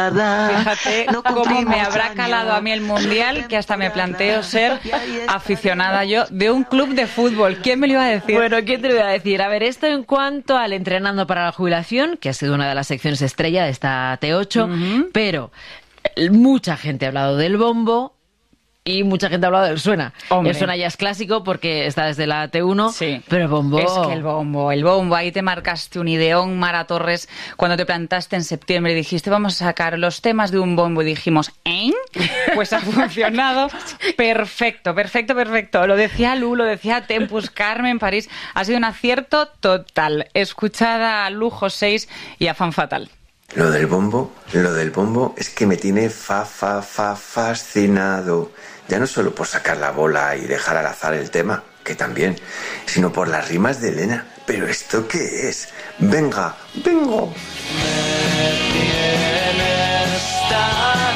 Fíjate cómo me habrá calado a mí el Mundial, que hasta me planteo ser aficionada yo de un club de fútbol. ¿Quién me lo iba a decir? Bueno, ¿quién te lo iba a decir? A ver, esto en cuanto al Entrenando para la Jubilación, que ha sido una de las secciones estrella de esta T8, pero mucha gente ha hablado del bombo. Y mucha gente ha hablado del Suena. Hombre. El Suena ya es clásico porque está desde la T1, sí. Pero el bombo... Es que el bombo, ahí te marcaste un ideón, Mara Torres, cuando te plantaste en septiembre y dijiste, vamos a sacar los temas de un bombo, y dijimos, ¿eh? Pues ha funcionado perfecto. Lo decía Lu, lo decía Tempus, Carmen, París, ha sido un acierto total. Escuchada a Lu, José y a Fan Fatal. Lo del bombo es que me tiene fascinado. Ya no solo por sacar la bola y dejar al azar el tema, que también, sino por las rimas de Elena. ¿Pero esto qué es? Venga, vengo. Me tienes tan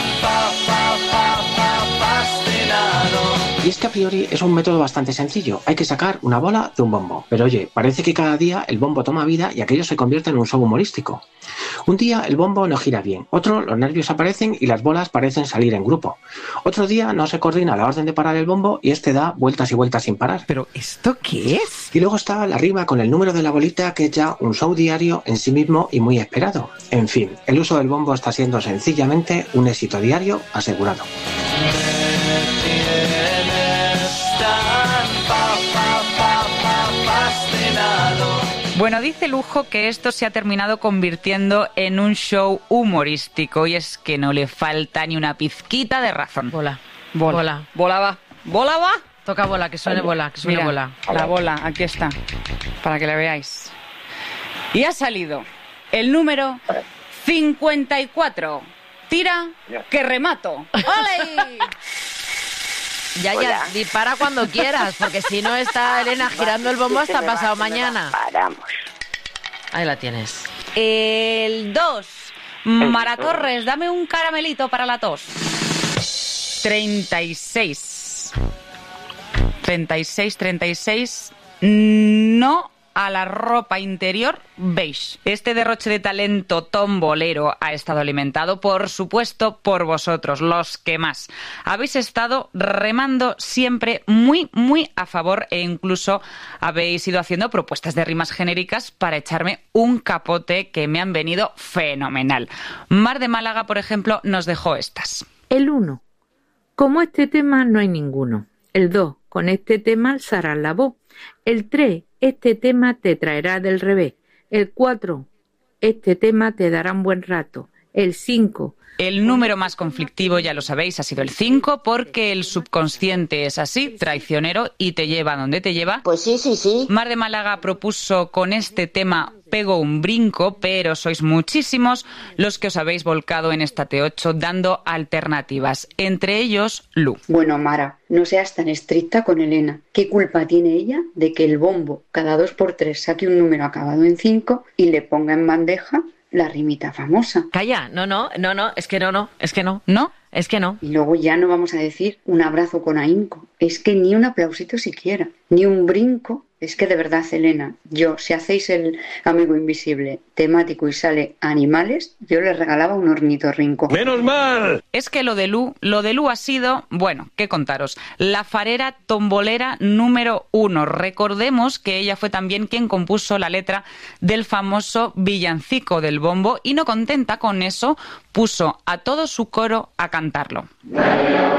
fascinado. Y es que a priori es un método bastante sencillo. Hay que sacar una bola de un bombo. Pero oye, parece que cada día el bombo toma vida y aquello se convierte en un show humorístico. Un día el bombo no gira bien, otro los nervios aparecen y las bolas parecen salir en grupo. Otro día no se coordina la orden de parar el bombo y este da vueltas y vueltas sin parar. ¿Pero esto qué es? Y luego está la rima con el número de la bolita, que es ya un show diario en sí mismo y muy esperado. En fin, el uso del bombo está siendo sencillamente un éxito diario asegurado. Bueno, dice Lujo que esto se ha terminado convirtiendo en un show humorístico y es que no le falta ni una pizquita de razón. Bola. Bola va. ¿Bola va? Toca bola, que suene bola, que suene. Mira, bola. La bola, aquí está, para que la veáis. Y ha salido el número 54. Tira, que remato. ¡Ole! Ya, dispara cuando quieras, porque si no está Elena girando el bombo hasta pasado mañana. Paramos. Ahí la tienes. El 2. Mara Torres, dame un caramelito para la tos. 36. No a la ropa interior beige. Este derroche de talento tombolero ha estado alimentado, por supuesto, por vosotros, los que más. Habéis estado remando siempre muy, muy a favor e incluso habéis ido haciendo propuestas de rimas genéricas para echarme un capote que me han venido fenomenal. Mar de Málaga, por ejemplo, nos dejó estas. El 1. Como este tema no hay ninguno. El 2. Con este tema alzarás la voz. El 3. Este tema te traerá del revés. El 4. Este tema te dará un buen rato. El 5. El número más conflictivo, ya lo sabéis, ha sido el 5, porque el subconsciente es así, traicionero, y te lleva donde te lleva. Pues sí. Mar de Málaga propuso con este tema Pego un brinco, pero sois muchísimos los que os habéis volcado en esta T8 dando alternativas, entre ellos Lu. Bueno, Mara, no seas tan estricta con Elena. ¿Qué culpa tiene ella de que el bombo cada 2x3 saque un número acabado en 5 y le ponga en bandeja la rimita famosa? Calla, no, es que no. ¿No? Es que no. Y luego ya no vamos a decir un abrazo con ahínco. Es que ni un aplausito siquiera, ni un brinco. Es que de verdad, Elena, si hacéis el amigo invisible temático y sale animales, yo le regalaba un ornitorrinco. ¡Menos mal! Es que lo de Lu ha sido, bueno, ¿qué contaros? La farera tombolera número 1. Recordemos que ella fue también quien compuso la letra del famoso villancico del bombo y no contenta con eso, puso a todo su coro a cantarlo.